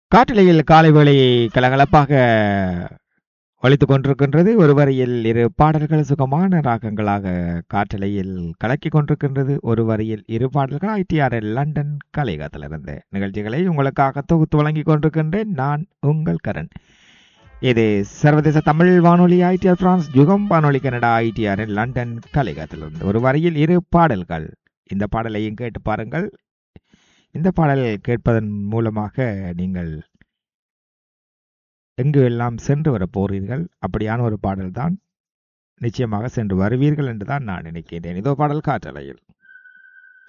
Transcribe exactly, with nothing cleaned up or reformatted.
காற்றலையில் காலை வேளையை கலகலப்பாக ஒலித்துக் கொண்டிருக்கின்றது. ஒரு வரியில் இரு பாடல்கள் சுகமான ராகங்களாக காற்றலையில் கலக்கிக் கொண்டிருக்கின்றது. ஒரு வரியில் இரு பாடல்கள் ஐடிஆர்எல் லண்டன் கலையகத்திலிருந்து நிகழ்ச்சிகளை உங்களுக்காக தொகுத்து வழங்கிக் கொண்டிருக்கின்றேன். நான் உங்கள் கரண். இது சர்வதேச தமிழ் வானொலி ஐடிஆர் பிரான்ஸ் யுகம் வானொலி கனடா ஐடிஆர்எல் லண்டன் கலையகத்திலிருந்து ஒரு வரியில் இரு பாடல்கள். இந்த பாடலையும் கேட்டு பாருங்கள். இந்த பாடல் கேட்பதன் மூலமாக நீங்கள் எங்கு எல்லாம் சென்று வர போறீர்கள், அப்படியான ஒரு பாடல்தான். நிச்சயமாக சென்று வருவீர்கள் என்றுதான் நான் நினைக்கின்றேன். இதோ பாடல் காற்றலையில்.